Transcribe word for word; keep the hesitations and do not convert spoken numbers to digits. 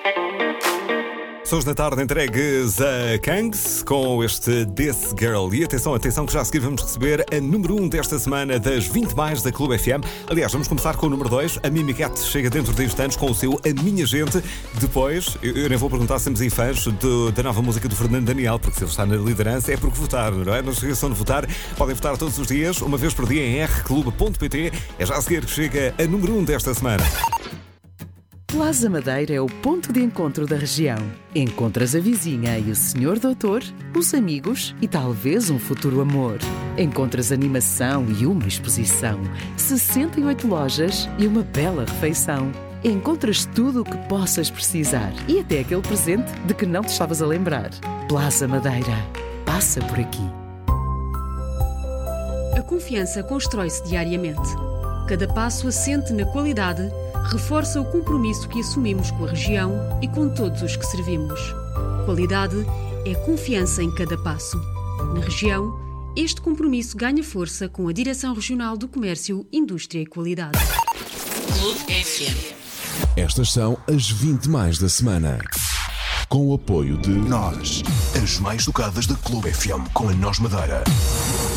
Sons da tarde entregues a Kangs com este This Girl. E atenção, atenção que já a seguir vamos receber a número um desta semana das vinte mais da Clube F M. Aliás, vamos começar com o número dois. A Mimi Cat chega dentro de instantes com o seu A Minha Gente. Depois, eu, eu nem vou perguntar se temos aí fãs do, da nova música do Fernando Daniel, porque se ele está na liderança é porque votaram, não é? Não se esqueçam de votar. Podem votar todos os dias, uma vez por dia em r clube ponto p t. É já a seguir que chega a número um desta semana. Plaza Madeira é o ponto de encontro da região. Encontras a vizinha e o senhor doutor, os amigos e talvez um futuro amor. Encontras animação e uma exposição, sessenta e oito lojas e uma bela refeição. Encontras tudo o que possas precisar e até aquele presente de que não te estavas a lembrar. Plaza Madeira. Passa por aqui. A confiança constrói-se diariamente. Cada passo assente na qualidade reforça o compromisso que assumimos com a região e com todos os que servimos. Qualidade é confiança em cada passo. Na região, este compromisso ganha força com a Direção Regional do Comércio, Indústria e Qualidade. Clube F M. Estas são as vinte mais da semana. Com o apoio de Nós, as mais tocadas da Clube F M, com a Nós Madeira.